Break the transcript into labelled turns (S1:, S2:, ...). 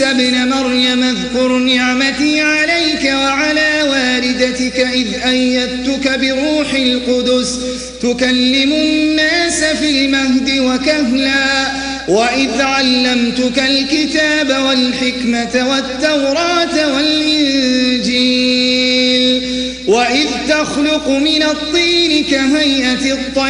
S1: عيسى ابن مريم اذكر نعمتي عليك وعلى والدتك إذ أيدتك بروح القدس تكلم الناس في المهد وكهلا وإذ علمتك الكتاب والحكمة والتوراة والإنجيل وإذ تخلق من الطين كهيئة الطير